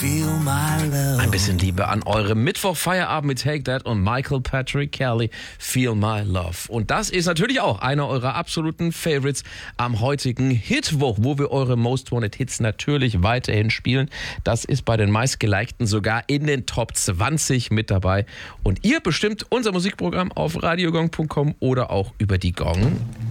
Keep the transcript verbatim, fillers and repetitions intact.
feel my love. Ein bisschen Liebe an eurem Mittwoch-Feierabend mit Take That und Michael Patrick Kelly, Feel My Love. Und das ist natürlich auch einer eurer absoluten Favorites am heutigen Hitwoch, wo wir eure Most Wanted Hits natürlich weiterhin spielen. Das ist bei den meistgelikten sogar in den Top zwanzig mit dabei. Und ihr bestimmt unser Musikprogramm auf radiogong punkt com oder auch über die Gong